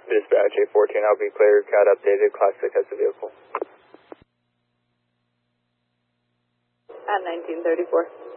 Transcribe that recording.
Dispatch A14, I'll be clear, CAD updated, Classic has the vehicle. At 1934.